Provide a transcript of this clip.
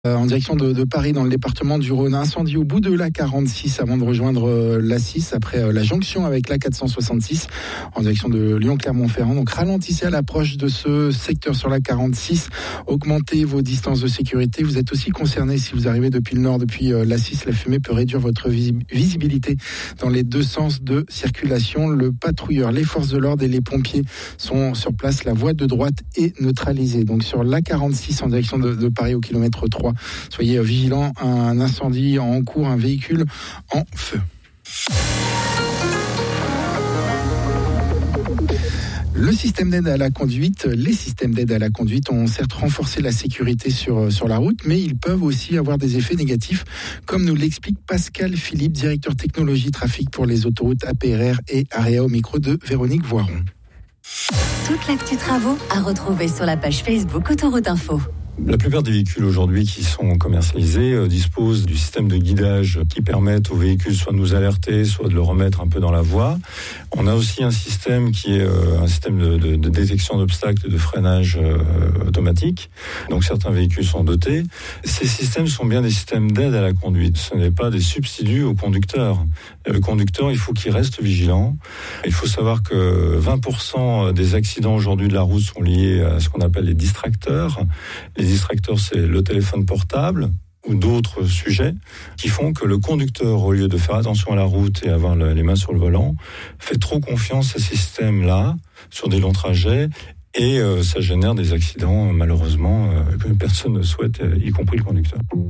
En direction de Paris, dans le département du Rhône. Incendie au bout de l'A46 avant de rejoindre l'A6 après la jonction avec l'A466 en direction de Lyon-Clermont-Ferrand. Donc ralentissez à l'approche de ce secteur sur l'A46. Augmentez vos distances de sécurité. Vous êtes aussi concerné si vous arrivez depuis le nord, depuis l'A6. La fumée peut réduire votre visibilité dans les deux sens de circulation. Le patrouilleur, les forces de l'ordre et les pompiers sont sur place. La voie de droite est neutralisée. Donc sur l'A46 en direction de Paris au kilomètre 3. Soyez vigilants, un incendie en cours, un véhicule en feu. Le système d'aide à la conduite, les systèmes d'aide à la conduite ont certes renforcé la sécurité sur la route, mais ils peuvent aussi avoir des effets négatifs, comme nous l'explique Pascal Philippe, directeur technologie trafic pour les autoroutes APRR et AREA, au micro de Véronique Voiron. Toute l'actu travaux à retrouver sur la page Facebook Autoroute Info. La plupart des véhicules aujourd'hui qui sont commercialisés disposent du système de guidage qui permettent aux véhicules soit de nous alerter, soit de le remettre un peu dans la voie. On a aussi un système qui est un système de détection d'obstacles et de freinage automatique. Donc certains véhicules sont dotés. Ces systèmes sont bien des systèmes d'aide à la conduite. Ce n'est pas des substituts au conducteur. Le conducteur, il faut qu'il reste vigilant. Il faut savoir que 20% des accidents aujourd'hui de la route sont liés à ce qu'on appelle les distracteurs. Les distracteurs, c'est le téléphone portable ou d'autres sujets qui font que le conducteur, au lieu de faire attention à la route et avoir les mains sur le volant, fait trop confiance à ces systèmes-là sur des longs trajets et ça génère des accidents, malheureusement, que personne ne souhaite, y compris le conducteur.